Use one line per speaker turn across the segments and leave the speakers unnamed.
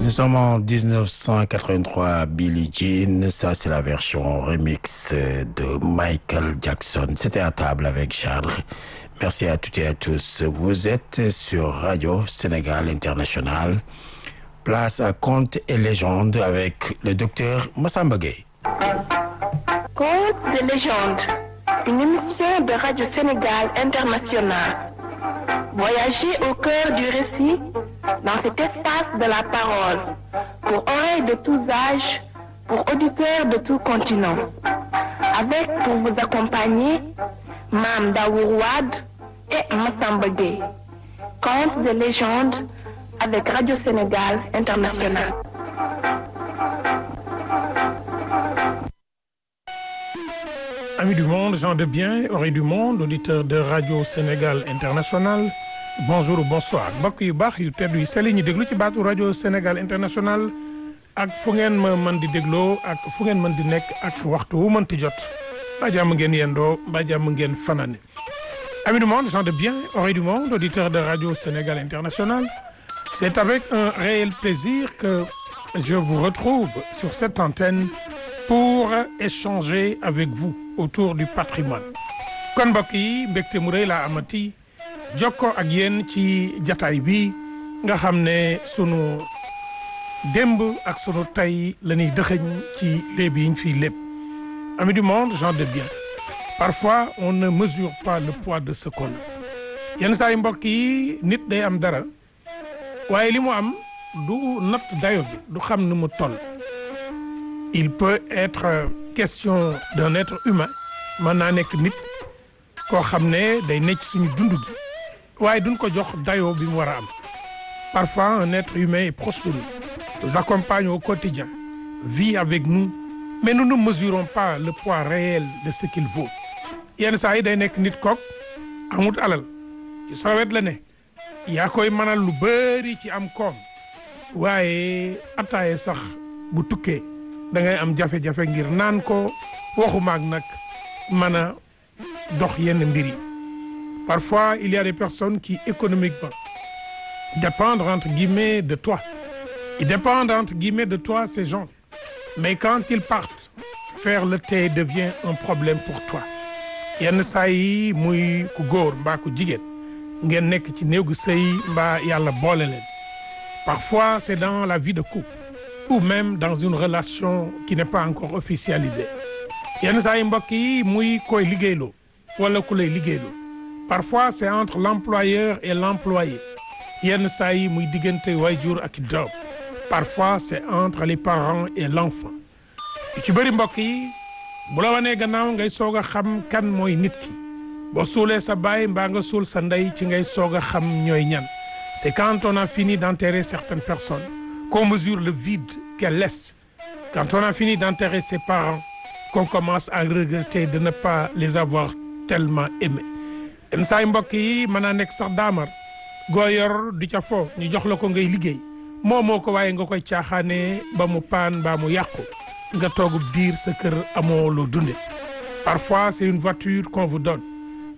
Nous sommes en 1983, Billie Jean, ça c'est la version remix de Michael Jackson. C'était à table avec Charles. Merci à toutes et à tous. Vous êtes sur Radio Sénégal International. Place à Contes et légendes avec le docteur Massamba Gueye.
Contes et légendes, une émission de Radio Sénégal International. Voyagez au cœur du récit dans cet espace de la parole, pour oreilles de tous âges, pour auditeurs de tout continent. Avec pour vous accompagner, Mame Daour Wade et Massamba Gueye. Contes et légendes avec Radio Sénégal International.
Amis du monde, gens de bien, oreilles du monde, auditeurs de Radio Sénégal International, bonjour ou bonsoir. Mbokk yu baax yu tedd yu sell ñu déglu ci baatu Radio Sénégal International ak fu ngeen ma mën di dégloo ak fu ngeen mën di nekk ak waxtu wu mënti jot. Mbaa jàmm ngeen yendoo, mbaa jàmm ngeen fanaane. Amis du monde, gens de bien, oreilles du monde, auditeurs de Radio Sénégal International, c'est avec un réel plaisir que je vous retrouve sur cette antenne pour échanger avec vous autour du patrimoine. Kon mbokk yi mbégte mu rëy laa amati jokkoo ak yéen ci jataay bi nga xam ne sunu démb ak sunu tey la ñuy dëxëñ ci léeb yi ñu fiy lépp. Amis du monde, gens de bien. Parfois on ne mesure pas le poids de ce qu'on a. Yenn saa yi mbokk yi nit day am dara waaye li mu am du natt dayo bi du xam nu mu toll. Il peut être question d'un être humain mën naa nekk nit koo xam ne day nekk suñu dund gi waaye duñ ko jox dayoo bi mu war a am. Parfois un être humain est proche de nous, nous accompagne au quotidien, vit avec nous, mais nous ne mesurons pas le poids réel de ce qu'il vaut. Yenn saa yi day nekk nit kook amut alal ci sa wet la ne yaa koy mënal lu bari ci am koom waaye ataaye sax bu tukkee da ngay am jafe-jafe ngir naan ko waxumaak nag mën a dox yenn mbir yi. Parfois il y a des personnes qui économiquement dépendent entre guillemets de toi. Ils dépendent entre guillemets de toi, ces gens. Mais quand ils partent, faire le thé devient un problème pour toi. Yenn saa yi muy ku góor mbaa ku jigéen ngeen nekk ci néegu sëy mbaa yàlla boole leen. Parfois c'est dans la vie de couple ou même dans une relation qui n'est pas encore officialisée. Yenn saa yi mbokk yi muy koy liggéeyloo wala ku lay liggéeyloo. Parfois c'est entre l'employeur et l'employé. Yenn saa yi muy diggante waajur ak doom. Parfois c'est entre les parents et l'enfant. Ci bëri mbokk yi bu la wanee gannaaw ngay soog a xam kan mooy nit ki. Boo suulee sa baay mbaa nga suul sa ndey ci ngay soog a xam ñooy ñan. C'est quand on a fini d'enterrer certaines personnes qu'on mesure le vide qu'elles laissent. Quand on a fini d'enterrer ses parents, qu'on commence à regretter de ne pas les avoir tellement aimés. Yenn saa yi mbokk yi mën naa nekk sax daamar goo yor di ca fo ñu jox la ko ngay liggéey moo ko waaye nga koy caaxaanee ba mu paan ba mu yàqu nga toogub diir sa kër amoo loo dunde. Parfois c'est une voiture qu'on vous donne.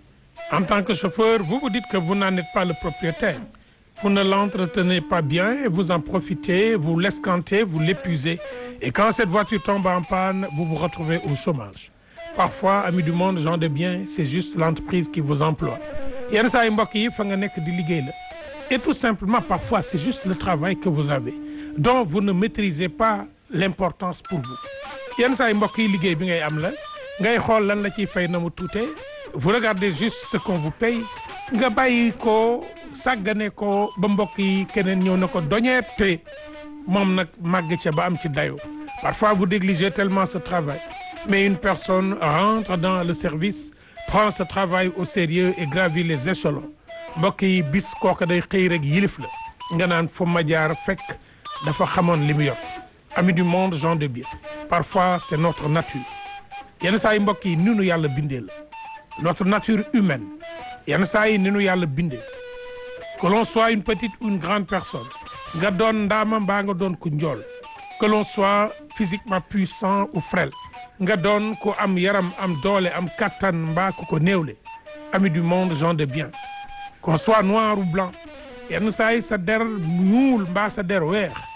En tant que chauffeur, vous vous dites que vous n'en êtes pas le propriétaire. Vous ne l'entretenez pas bien et vous en profitez, vous l'esquantez, vous l'épuisez. Et quand cette voiture tombe en panne, vous vous retrouvez au chômage. Parfois, amis du monde, gens de bien, c'est juste l'entreprise qui vous emploie. Yenn saa yi mbokk yi fa nga nekk di liggéey la. Et tout simplement, parfois, c'est juste le travail que vous avez, dont vous ne maîtrisez pas l'importance pour vous. Yenn saa yi mbokk yi liggéey bi ngay am la ngay xool lan la ciy fay na mu tuute. Vous regardez juste ce qu'on vous paye nga bàyyi ko sàggane ko ba mbokk yi keneen ñëw na ko doñeet te moom nag màgg ca ba am ci dayo. Parfois vous négligez tellement ce travail, mais une personne rentre dans le service, prend ce travail au sérieux et gravit les échelons. Mbokk yi bis kooka day xëy rek yilif la nga naan fu ma jaar fekk dafa xamoon li mu yor. Amis du monde, gens de bien. Parfois c'est notre nature. Yenn saa yi mbokk yi ni nu yàlla bindee la. Notre nature humaine. Yenn saa yi ni nu yàlla bindee. Que l'on soit une petite ou une grande personne. Nga doon ndaama mbaa nga doon ku njool. Que l'on soit physiquement puissant ou frêle. Nga doon ku am yaram am doole am kattan mbaa ku ko néewle. Amis du monde, gens de bien. Qu'on soit noir ou blanc. Yenn saa yi sa der ñuul mbaa sa der weex.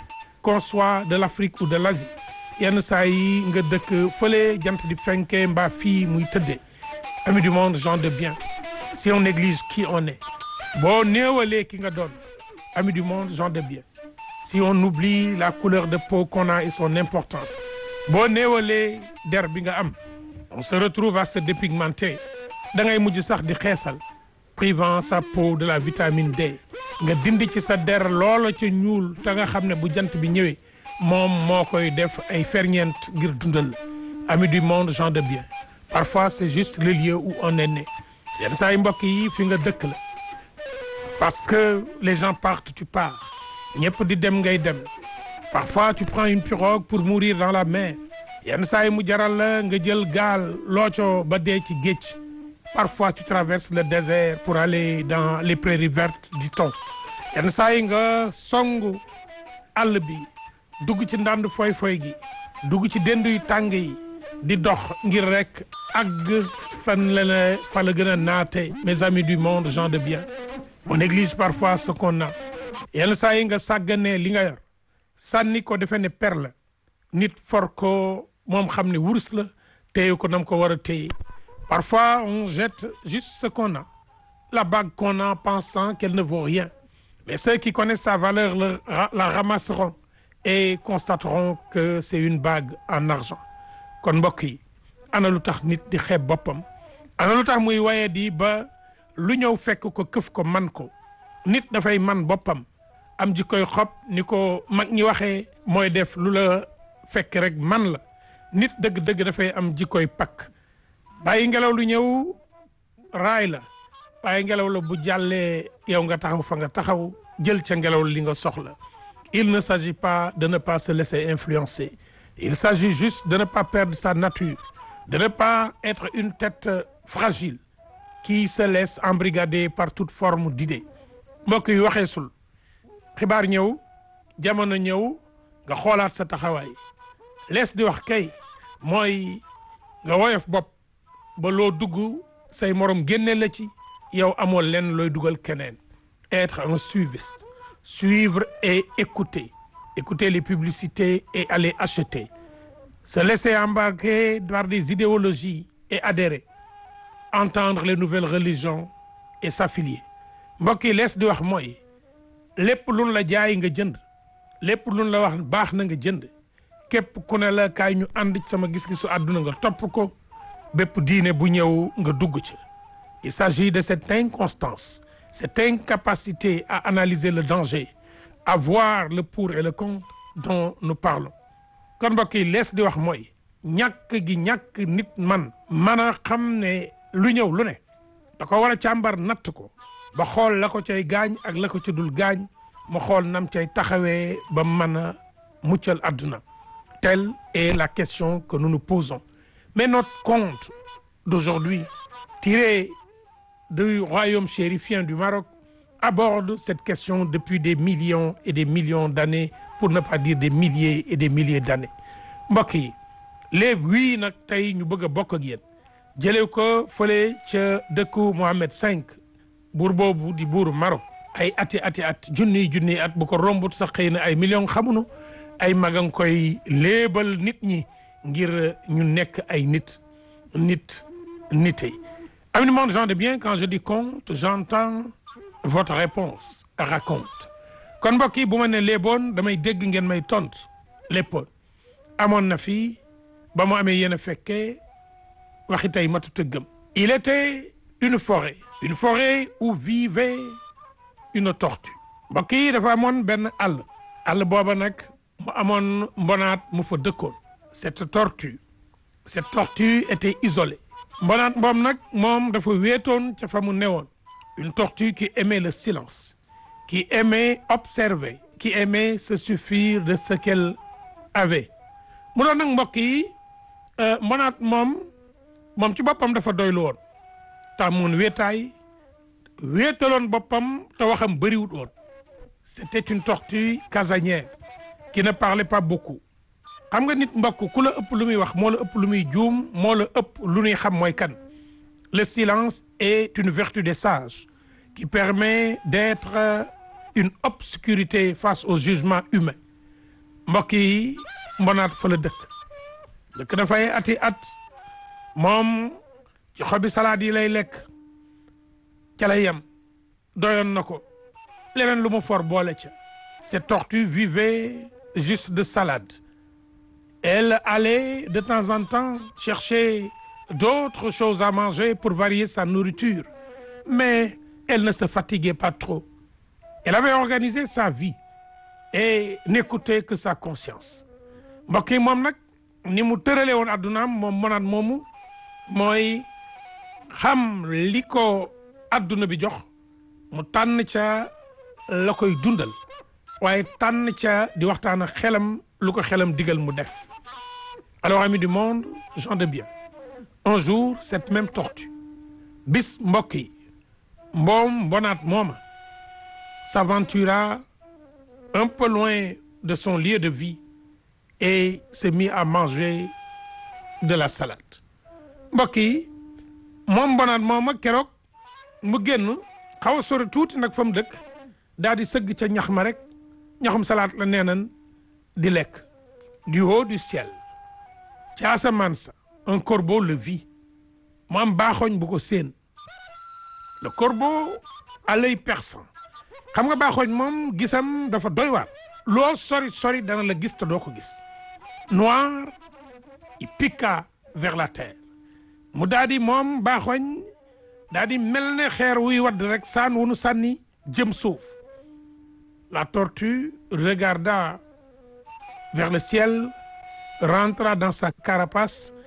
qu'on soit de l'Afrique ou de l'Asie yenn saa yi nga dëkk fële jant di fenke mbaa fii muy tëddee amis du monde, gens de bien, si on néglige qui on est boo néewalee ki nga doon amis du monde, gens de bien, si on oublie la couleur de peau qu'on a et son importance boo néewalee der bi nga am on se retrouve à se dépigmenter da ngay mujj sax di xeesal privant sa peau de la vitamine D nga dindi ci sa der loola ca ñuul te nga xam ne bu jant bi ñëwee moom moo koy def ay ferñeent ngir dundal amis du monde, gens de bien, parfois c'est juste le lieu où on est né yenn saa yi mbokk yi fi nga dëkk la parce que les gens partent tu pars ñëpp di dem ngay dem parfois tu prends une pirogue pour mourir dans la mer yenn saa yi mu jaral la nga jël gaal looco ba dee ci géej parfois tu traverses le désert pour aller dans les prairies vertes du Thon yenn saa yi nga songu àll bi dugg ci ndànd foy gi dugg ci dend yu tàng yi di dox ngir rek àgg fan la fa la gën a naate mes amis du monde, gens de bien, on néglige parfois ce qu'on a yenn saa yi nga sàgganee li nga yor sànni ko defe ne per la nit for ko moom xam ne wurus la téye ko nam ko war a téye parfois on jette juste ce qu'on a la bague qu'on a pensant qu'elle ne vaut rien mais ceux qui connaissent sa valeur la ramasseront et constateront que c'est une bague en argent kon mbokk yi ana lu tax nit di xeeb boppam ana lu tax muy waye di ba lu ñëw fekk ko këf ko man ko nit dafay man boppam am jikkoy xob ni ko mag ñi waxee mooy def lu la fekk rek man la nit dëgg-dëgg dafay am jikkoy pakk bàyyi ngelaw lu ñëw raay la bàyyi ngelaw la bu jàllee yow nga taxaw fa nga taxaw jël ca ngelaw li nga soxla il ne s'agit pas de ne pas se laisser influencer il s'agit juste de ne pas perdre sa nature de ne pas être une tête fragile qui se laisse embrigader par toute forme d'idée mbokk yi waxeesul xibaar ñëw jamono ñëw nga xoolaat sa taxawaay lees di wax kay mooy nga woyof bopp ba loo dugg say morom génne la ci yow amoo lenn looy dugal keneen être un suiviste suivre et écouter les publicités et aller acheter se laisser embarquer par des idéologies et adhérer entendre les nouvelles religions et s'affilier mbokk yi lees di wax mooy lépp luñ la jaay nga jënd lépp luñ la wax baax na nga jënd képp ku ne la kaay ñu ànd ci sama gis-gisu àdduna nga topp ko bépp diine bu ñëw nga dugg ci il s'agit de cette inconstance cette incapacité à analyser le danger à voir le pour et le contre dont nous parlons kon mbokk yi lees di wax mooy ñàkk gi ñàkk nit man a xam ne lu ñëw lu ne da ko war a càmbar natt ko ba xool la ko cay gaañ ak la ko ci dul gaañ mu xool nam cay taxawee ba mën a muccal àdduna telle est la question que nous nous posons mais notre conte d'aujourd'hui tiré du royaume chérifien du Maroc aborde cette question depuis des millions et des millions d'années pour ne pas dire des milliers et des milliers d'années mbokk yi léegi wii nag tey ñu bëgg a bokk ak yéen jëlee ko fële ca dëkku Mohammed V buur boobu di buuru Maroc ay ati at junniy at bu ko rombut sax xëy na ay millions xamuñu ay mag a ngi koy léebal nit ñi ngir ñu nekk ay nite. Amis du monde, gens de bien, quand je dis conte, j'entends votre réponse raconte. kon mbokk yi bu ma ne léeboon damay dégg ngeen may tontu léppoon amoon na fi ba mu amee yéen a fekkee waxi tey matu tëggam. Il était une forêt où vivait une tortue. mbokk yi dafa amoon benn àll booba nag mu amoon mbonaat mu fa dëkkoon. cette tortue était isolée. mbonaat moom nag moom dafa wéetoon ca fa mu newoon. une tortue qui aimait le silence, qui aimait observer, qui aimait se suffire de ce qu'elle avait. mu doon nag mbokk yi mbonaat moom ci boppam dafa doylu woon tàmmoon wéetaloon boppam te waxam bëriwut woon. c'était une tortue casanière qui ne parlait pas beaucoup. xam nga nit mbokk ku la ëpp lu muy wax moo la ëpp lu muy juum moo la ëpp lu ñuy xam mooy kan. Le silence est une vertu des sages qui permet d'être une obscurité face au jugement humain. mbokk yi mbonaat fa la dëkk dafay ati at moom ci xobi salade yi lay lekk ca lay yem doyoon na ko leneen lu mu for boole ca. Cette tortue vivait juste de salade. Elle allait de temps en temps chercher d'autres choses à manger pour varier sa nourriture, mais elle ne se fatiguait pas trop. Elle avait organisé sa vie et n'écoutait que sa conscience. mbokk yi moom nag ni mu tëralee woon addunaam moom monaat moomu mooy xam li ko adduna bi jox mu tànn ca la koy dundal waaye tànn ca di waxtaan ak xelam lu ko xelam digal mu def. Alors amis du monde, gens de bien, un jour cette même tortue bis mbokk yi mboom mbonaat mooma s'aventura un peu loin de son lieu de vie et se mit à manger de la salade. mbokk yi moom mbonaat mooma keroog mu génn xaw a sori tuuti nag fa mu dëkk daal di sëgg ca ñax ma rek ñaxum salade la neenan di lekk. Du haut du ciel ca asamaan sa un corbeau le vit mu am baaxoñ bu ko séen. Le corbeau à l'œil perçant xam nga baaxoñ moom gisam dafa doy waar loo sori dana la gis te doo ko gis. Noir, il piqua vers la terre mu daal di moom baaxoñ daal di mel ne xeer wuy wadd rek saan wu nu sànni jëm suuf. La tortue regarda vers le ciel, rentra dans sa carapace